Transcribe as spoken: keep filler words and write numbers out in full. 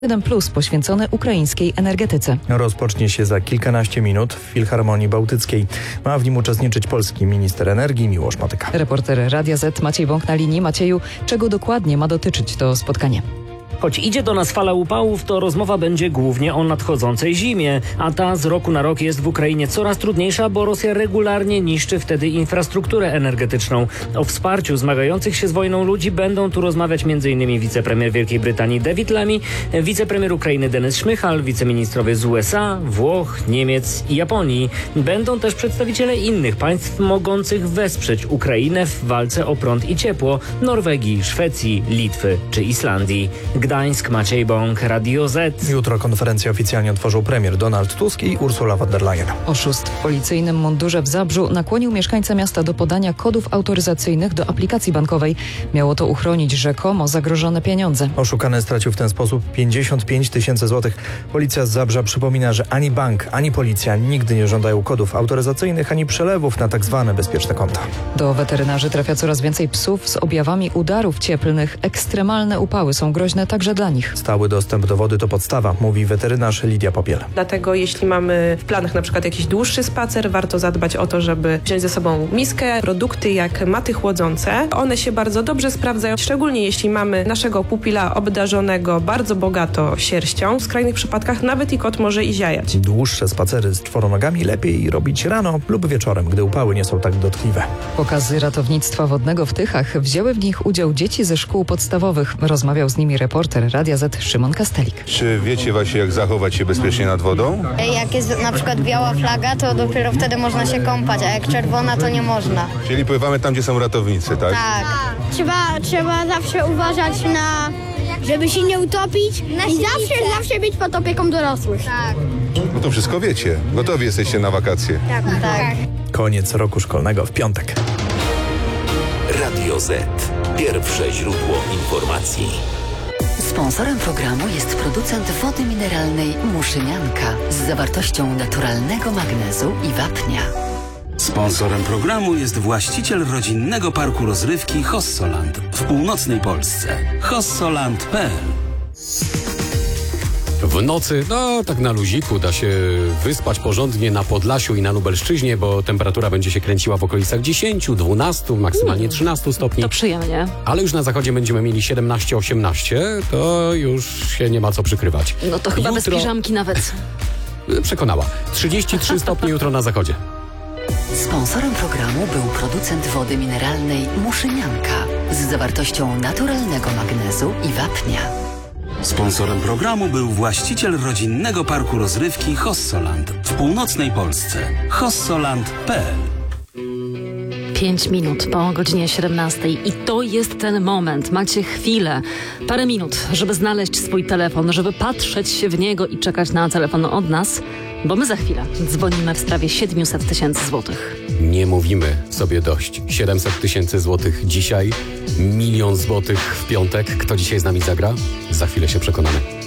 jeden plus poświęcony ukraińskiej energetyce. Rozpocznie się za kilkanaście minut w Filharmonii Bałtyckiej. Ma w nim uczestniczyć polski minister energii Miłosz Motyka. Reporter Radia Z Maciej Bąk na linii. Macieju, czego dokładnie ma dotyczyć to spotkanie? Choć idzie do nas fala upałów, to rozmowa będzie głównie o nadchodzącej zimie, a ta z roku na rok jest w Ukrainie coraz trudniejsza, bo Rosja regularnie niszczy wtedy infrastrukturę energetyczną. O wsparciu zmagających się z wojną ludzi będą tu rozmawiać m.in. wicepremier Wielkiej Brytanii David Lammy, wicepremier Ukrainy Denis Szmychal, wiceministrowie z U S A, Włoch, Niemiec i Japonii. Będą też przedstawiciele innych państw mogących wesprzeć Ukrainę w walce o prąd i ciepło: Norwegii, Szwecji, Litwy czy Islandii. Gdańsk, Maciej Bąk, Radio Z. Jutro konferencję oficjalnie otworzył premier Donald Tusk i Ursula von der Leyen. Oszust w policyjnym mundurze w Zabrzu nakłonił mieszkańca miasta do podania kodów autoryzacyjnych do aplikacji bankowej. Miało to uchronić rzekomo zagrożone pieniądze. Oszukany stracił w ten sposób pięćdziesiąt pięć tysięcy złotych. Policja z Zabrza przypomina, że ani bank, ani policja nigdy nie żądają kodów autoryzacyjnych, ani przelewów na tak zwane bezpieczne konta. Do weterynarzy trafia coraz więcej psów z objawami udarów cieplnych. Ekstremalne upały są groźne także dla nich. Stały dostęp do wody to podstawa, mówi weterynarz Lidia Popiel. Dlatego jeśli mamy w planach na przykład jakiś dłuższy spacer, warto zadbać o to, żeby wziąć ze sobą miskę. Produkty jak maty chłodzące, one się bardzo dobrze sprawdzają, szczególnie jeśli mamy naszego pupila obdarzonego bardzo bogato sierścią. W skrajnych przypadkach nawet i kot może i ziajać. Dłuższe spacery z czworonogami lepiej robić rano lub wieczorem, gdy upały nie są tak dotkliwe. Pokazy ratownictwa wodnego w Tychach. Wzięły w nich udział dzieci ze szkół podstawowych. Rozmawiał z nimi reporter Radia Z Szymon Kastelik. Czy wiecie właśnie, jak zachować się bezpiecznie nad wodą? Jak jest na przykład biała flaga, to dopiero wtedy można się kąpać, a jak czerwona, to nie można. Czyli pływamy tam, gdzie są ratownicy, tak? Tak. Trzeba, trzeba zawsze uważać na... żeby się nie utopić i zawsze, zawsze być pod opieką dorosłych. Tak. No to wszystko wiecie. Gotowi jesteście na wakacje. Tak, tak. Koniec roku szkolnego w piątek. Radio Z. Pierwsze źródło informacji. Sponsorem programu jest producent wody mineralnej Muszynianka z zawartością naturalnego magnezu i wapnia. Sponsorem programu jest właściciel rodzinnego parku rozrywki Hossoland w północnej Polsce. hossoland kropka p l. W nocy, no tak na luziku, da się wyspać porządnie na Podlasiu i na Lubelszczyźnie, bo temperatura będzie się kręciła w okolicach dziesięć, dwanaście, maksymalnie trzynaście stopni. To przyjemnie. Ale już na zachodzie będziemy mieli siedemnaście osiemnaście, to już się nie ma co przykrywać. No to chyba jutro... bez piżamki nawet. Przekonała. trzydzieści trzy stopnie jutro na zachodzie. Sponsorem programu był producent wody mineralnej Muszynianka z zawartością naturalnego magnezu i wapnia. Sponsorem programu był właściciel rodzinnego parku rozrywki Hossoland w północnej Polsce. hossoland kropka p l. Pięć minut po godzinie siedemnastej i to jest ten moment. Macie chwilę, parę minut, żeby znaleźć swój telefon, żeby patrzeć się w niego i czekać na telefon od nas, bo my za chwilę dzwonimy w sprawie siedemset tysięcy złotych. Nie mówimy sobie dość. siedemset tysięcy złotych dzisiaj, milion złotych w piątek. Kto dzisiaj z nami zagra? Za chwilę się przekonamy.